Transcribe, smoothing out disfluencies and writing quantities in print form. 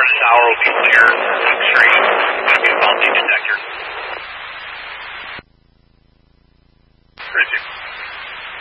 tower will be clear. Extreme. New voltage detector.